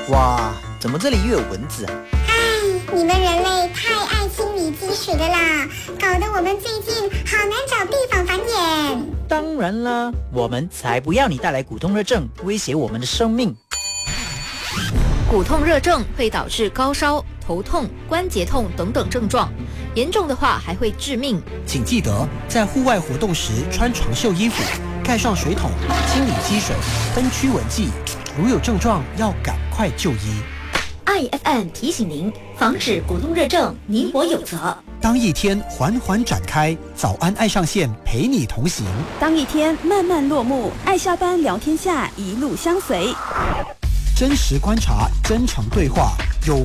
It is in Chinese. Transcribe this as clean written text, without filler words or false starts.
哇，怎么这里又有蚊子啊？ 你们人类太爱清理积水了啦，搞得我们最近好难找地方繁衍。 当然啦，我们才不要你带来骨痛热症，威胁我们的生命。 骨痛热症会导致高烧、头痛、关节痛等等症状，严重的话还会致命。 请记得在户外活动时穿长袖衣服，盖上水桶，清理积水，分驱蚊剂。如有症状，要赶快就医。 IFM 提醒您，防止骨痛热症，你我有责。 当一天缓缓展开，早安爱上线陪你同行。 当一天慢慢落幕，爱下班聊天下一路相随。 真实观察，真诚对话，有